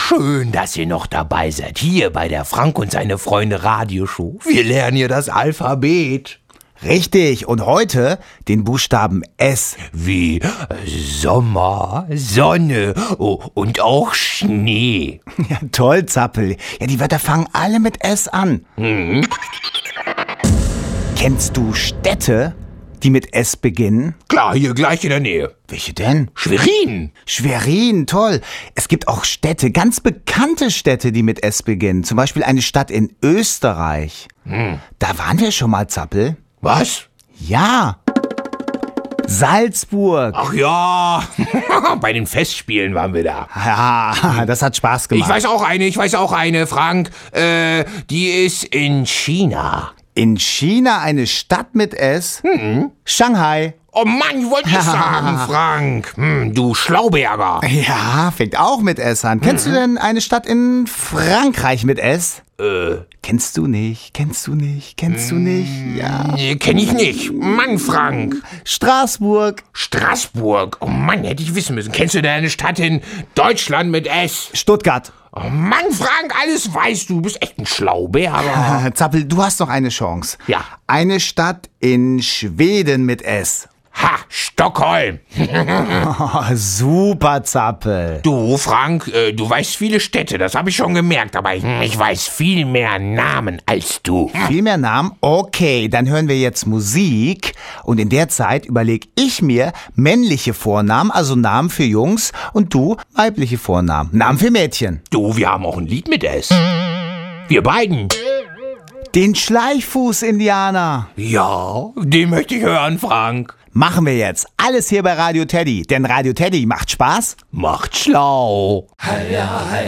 Schön, dass ihr noch dabei seid, hier bei der Frank und seine Freunde Radioshow. Wir lernen hier das Alphabet. Richtig, und heute den Buchstaben S. Wie Sommer, Sonne und auch Schnee. Ja, toll, Zappel. Ja, die Wörter fangen alle mit S an. Kennst du Städte, die mit S beginnen? Klar, hier gleich in der Nähe. Welche denn? Schwerin. Schwerin, toll. Es gibt auch Städte, ganz bekannte Städte, die mit S beginnen. Zum Beispiel eine Stadt in Österreich. Da waren wir schon mal, Zappel. Was? Ja. Salzburg. Ach ja, bei den Festspielen waren wir da. Ja, das hat Spaß gemacht. Ich weiß auch eine, Frank. Die ist in China. In China eine Stadt mit S? Shanghai. Oh Mann, wollte ich sagen, Frank. Du Schlauberger. Ja, fängt auch mit S an. Kennst du denn eine Stadt in Frankreich mit S? Kennst du nicht? Ja. Kenn ich nicht. Mann, Frank. Straßburg. Straßburg. Oh Mann, hätte ich wissen müssen. Kennst du denn eine Stadt in Deutschland mit S? Stuttgart. Oh Mann, Frank, alles weißt du. Du bist echt ein Schlauberger. Zappel, du hast noch eine Chance. Ja. Eine Stadt in Schweden mit S. Ha, Stockholm. Oh, super, Zappel. Du, Frank, du weißt viele Städte, das habe ich schon gemerkt, aber ich weiß viel mehr Namen als du. Viel mehr Namen? Okay, dann hören wir jetzt Musik und in der Zeit überlege ich mir männliche Vornamen, also Namen für Jungs, und du weibliche Vornamen, Namen für Mädchen. Du, wir haben auch ein Lied mit S. Wir beiden. Den Schleichfuß-Indianer. Ja, den möchte ich hören, Frank. Machen wir jetzt. Alles hier bei Radio Teddy, denn Radio Teddy macht Spaß. Macht schlau.